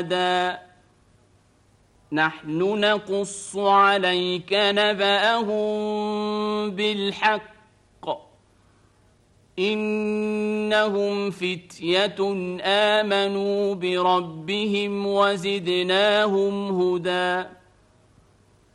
نحن نقص عليك نبأهم بالحق إنهم فتية آمنوا بربهم وزدناهم هدى